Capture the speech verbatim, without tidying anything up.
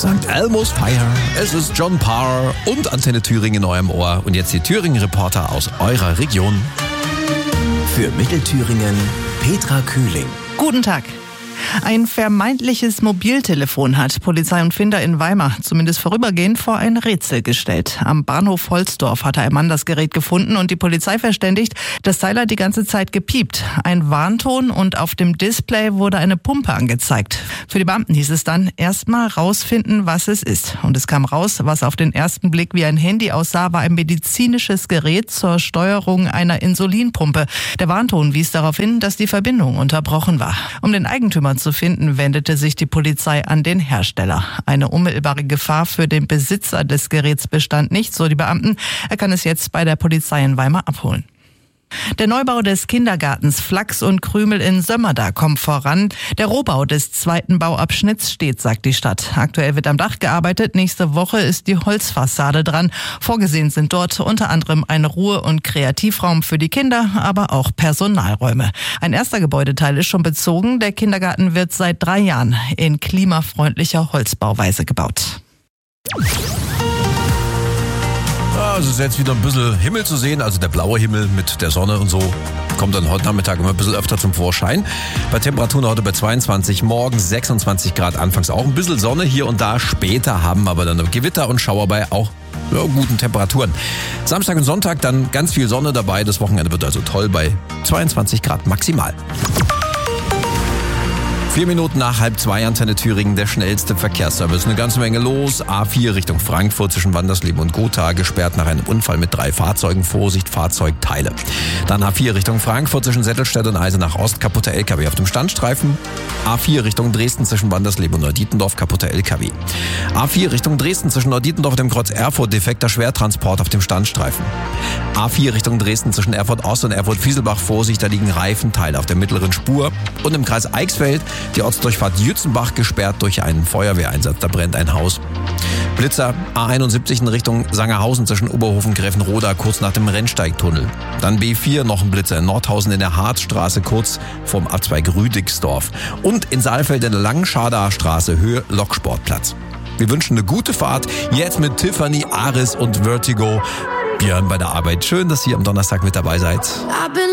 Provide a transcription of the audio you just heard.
Sankt Elmo's Fire, es ist John Parr und Antenne Thüringen in eurem Ohr. Und jetzt die Thüringen-Reporter aus eurer Region. Für Mittelthüringen Petra Kühling. Guten Tag. Ein vermeintliches Mobiltelefon hat Polizei und Finder in Weimar zumindest vorübergehend vor ein Rätsel gestellt. Am Bahnhof Holzdorf hatte ein Mann das Gerät gefunden und die Polizei verständigt, das Teil hat die ganze Zeit gepiept. Ein Warnton und auf dem Display wurde eine Pumpe angezeigt. Für die Beamten hieß es dann, erstmal rausfinden, was es ist. Und es kam raus, was auf den ersten Blick wie ein Handy aussah, war ein medizinisches Gerät zur Steuerung einer Insulinpumpe. Der Warnton wies darauf hin, dass die Verbindung unterbrochen war. Um den Eigentümer zu finden, wendete sich die Polizei an den Hersteller. Eine unmittelbare Gefahr für den Besitzer des Geräts bestand nicht, so die Beamten. Er kann es jetzt bei der Polizei in Weimar abholen. Der Neubau des Kindergartens Flachs und Krümel in Sömmerda kommt voran. Der Rohbau des zweiten Bauabschnitts steht, sagt die Stadt. Aktuell wird am Dach gearbeitet. Nächste Woche ist die Holzfassade dran. Vorgesehen sind dort unter anderem ein Ruhe- und Kreativraum für die Kinder, aber auch Personalräume. Ein erster Gebäudeteil ist schon bezogen. Der Kindergarten wird seit drei Jahren in klimafreundlicher Holzbauweise gebaut. Ja, es ist jetzt wieder ein bisschen Himmel zu sehen, also der blaue Himmel mit der Sonne und so. Kommt dann heute Nachmittag immer ein bisschen öfter zum Vorschein. Bei Temperaturen heute bei zweiundzwanzig, morgen sechsundzwanzig Grad, anfangs auch ein bisschen Sonne hier und da. Später haben aber dann Gewitter und Schauer bei auch ja, guten Temperaturen. Samstag und Sonntag dann ganz viel Sonne dabei. Das Wochenende wird also toll bei zweiundzwanzig Grad maximal. Vier Minuten nach halb zwei, Antenne Thüringen, der schnellste Verkehrsservice. Eine ganze Menge los. A vier Richtung Frankfurt zwischen Wandersleben und Gotha, gesperrt nach einem Unfall mit drei Fahrzeugen. Vorsicht, Fahrzeugteile. Dann A vier Richtung Frankfurt zwischen Settelstedt und Eisenach Ost, kaputter L K W auf dem Standstreifen. A vier Richtung Dresden zwischen Wandersleben und Neudietendorf, kaputter L K W. A vier Richtung Dresden zwischen Neudietendorf und dem Kreuz Erfurt, defekter Schwertransport auf dem Standstreifen. A vier Richtung Dresden zwischen Erfurt Ost und Erfurt Fieselbach, Vorsicht, da liegen Reifenteile auf der mittleren Spur. Und im Kreis Eichsfeld die Ortsdurchfahrt Jützenbach gesperrt durch einen Feuerwehreinsatz. Da brennt ein Haus. Blitzer A einundsiebzig in Richtung Sangerhausen zwischen Oberhofen Gräfenroda kurz nach dem Rennsteigtunnel. Dann B vier noch ein Blitzer in Nordhausen in der Harzstraße kurz vorm Abzweig Rüdigsdorf. Und in Saalfeld in der Langenschadaer Straße Höhe Loksportplatz. Wir wünschen eine gute Fahrt. Jetzt mit Tiffany, Aris und Vertigo. Björn bei der Arbeit. Schön, dass ihr am Donnerstag mit dabei seid.